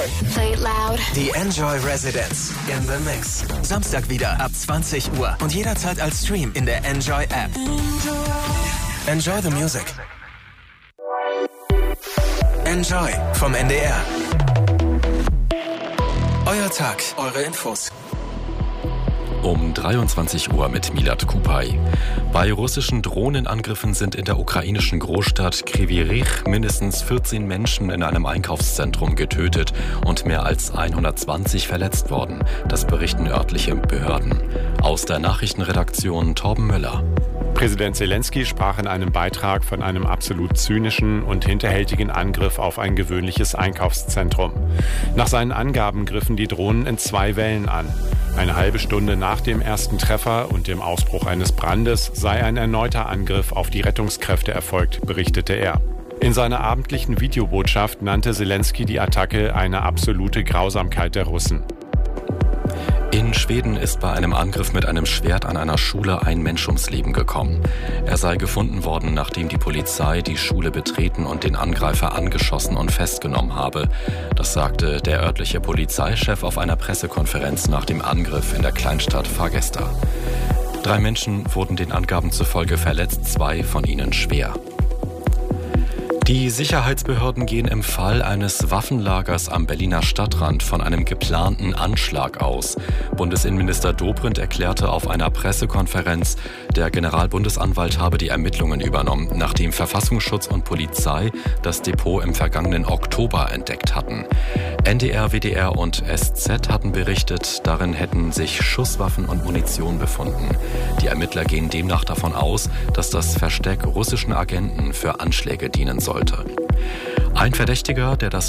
Play it loud. Die Enjoy Residence in the Mix. Samstag wieder ab 20 Uhr und jederzeit als Stream in der Enjoy App. Enjoy the music. Enjoy vom NDR. Euer Tag, eure Infos. Um 23 Uhr mit Milad Kupay. Bei russischen Drohnenangriffen sind in der ukrainischen Großstadt Kryvyi Rih mindestens 14 Menschen in einem Einkaufszentrum getötet und mehr als 120 verletzt worden. Das berichten örtliche Behörden. Aus der Nachrichtenredaktion Torben Müller. Präsident Zelensky sprach in einem Beitrag von einem absolut zynischen und hinterhältigen Angriff auf ein gewöhnliches Einkaufszentrum. Nach seinen Angaben griffen die Drohnen in 2 Wellen an. Eine halbe Stunde nach dem ersten Treffer und dem Ausbruch eines Brandes sei ein erneuter Angriff auf die Rettungskräfte erfolgt, berichtete er. In seiner abendlichen Videobotschaft nannte Zelensky die Attacke eine absolute Grausamkeit der Russen. In Schweden ist bei einem Angriff mit einem Schwert an einer Schule ein Mensch ums Leben gekommen. Er sei gefunden worden, nachdem die Polizei die Schule betreten und den Angreifer angeschossen und festgenommen habe. Das sagte der örtliche Polizeichef auf einer Pressekonferenz nach dem Angriff in der Kleinstadt Fagersta. 3 Menschen wurden den Angaben zufolge verletzt, 2 von ihnen schwer. Die Sicherheitsbehörden gehen im Fall eines Waffenlagers am Berliner Stadtrand von einem geplanten Anschlag aus. Bundesinnenminister Dobrindt erklärte auf einer Pressekonferenz, der Generalbundesanwalt habe die Ermittlungen übernommen, nachdem Verfassungsschutz und Polizei das Depot im vergangenen Oktober entdeckt hatten. NDR, WDR und SZ hatten berichtet, darin hätten sich Schusswaffen und Munition befunden. Die Ermittler gehen demnach davon aus, dass das Versteck russischen Agenten für Anschläge dienen sollte. Ein Verdächtiger, der das